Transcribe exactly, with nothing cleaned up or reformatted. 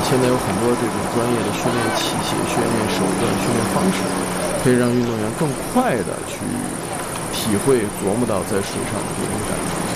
现在有很多这种专业的训练器械、训练手段、训练方式，可以让运动员更快的去体会、琢磨到在水上的这种感觉。